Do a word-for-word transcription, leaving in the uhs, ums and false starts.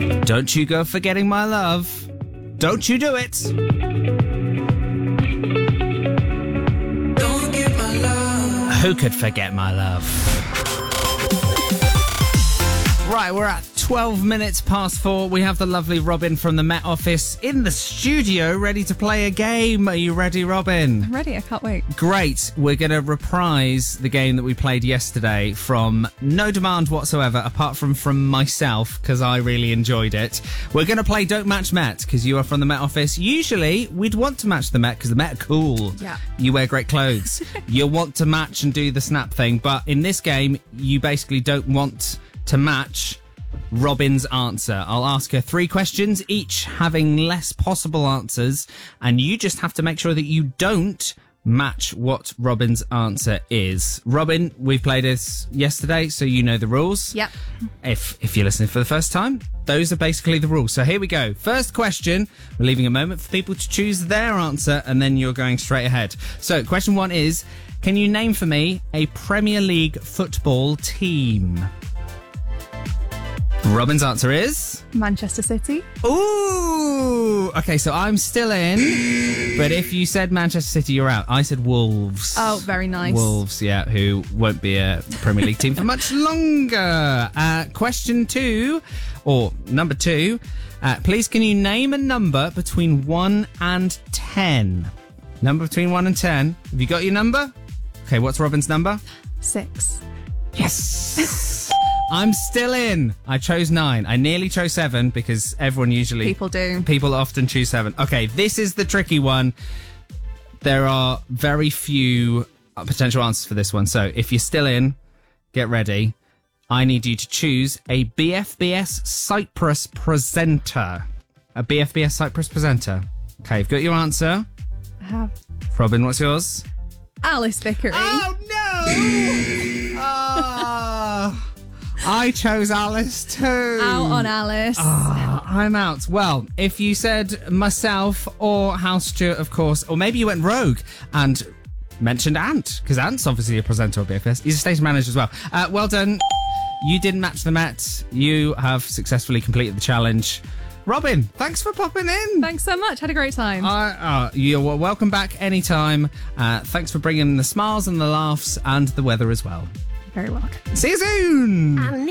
Don't you go forgetting my love. Don't you do it. Don't forget my love. Who could forget my love? Right, we're at twelve minutes past four. We have the lovely Robin from the Met Office in the studio, ready to play a game. Are you ready, Robin? I'm ready. I can't wait. Great. We're going to reprise the game that we played yesterday from no demand whatsoever, apart from from myself, because I really enjoyed it. We're going to play Don't Match Met, because you are from the Met Office. Usually, we'd want to match the Met, because the Met are cool. Yeah. You wear great clothes. You want to match and do the snap thing, but in this game, you basically don't want to match Robin's answer. I'll ask her three questions, each having less possible answers, and you just have to make sure that you don't match what Robin's answer is. Robin, we played this yesterday, so you know the rules. Yep. If if you're listening for the first time, those are basically the rules. So here we go. First question. We're leaving a moment for people to choose their answer, and then you're going straight ahead. So question one is, can you name for me a Premier League football team? Robin's answer is... Manchester City. Ooh! Okay, so I'm still in, but if you said Manchester City, you're out. I said Wolves. Oh, very nice. Wolves, yeah, who won't be a Premier League team for much longer. Uh, question two, or number two, uh, please can you name a number between one and ten? Number between one and ten. Have you got your number? Okay, what's Robin's number? Six. Yes! I'm still in. I chose nine. I nearly chose seven because everyone usually... People do. People often choose seven. Okay, this is the tricky one. There are very few potential answers for this one. So if you're still in, get ready. I need you to choose a B F B S Cyprus presenter. A B F B S Cyprus presenter. Okay, you've got your answer. I have. Robin, what's yours? Alice Vickery. Oh, no! Ah... I chose Alice too. Out on Alice. Oh, I'm out. Well, if you said myself or House Stewart, of course, or maybe you went rogue and mentioned Ant, because Ant's obviously a presenter of B F B S. He's a station manager as well. Uh, well done. You didn't match the Met. You have successfully completed the challenge. Robin, thanks for popping in. Thanks so much. Had a great time. Uh, uh, you're welcome back anytime. Uh, thanks for bringing the smiles and the laughs and the weather as well. Very welcome. See you soon.